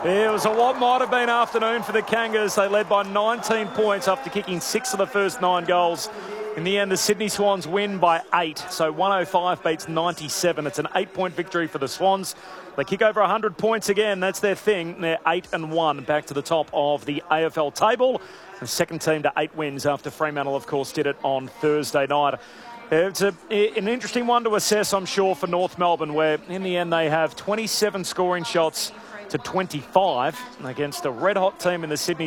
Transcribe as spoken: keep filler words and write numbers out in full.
Yeah, it was a what might have been afternoon for the Kangas. They led by nineteen points after kicking six of the first nine goals. In the end, the Sydney Swans win by eight. So one oh five beats ninety-seven. It's an eight-point victory for the Swans. They kick over one hundred points again. That's their thing. They're eight and one, back to the top of the A F L table. The second team to eight wins after Fremantle, of course, did it on Thursday night. It's a, an interesting one to assess, I'm sure, for North Melbourne, where in the end they have twenty-seven scoring shots to twenty-five against a red-hot team in the Sydney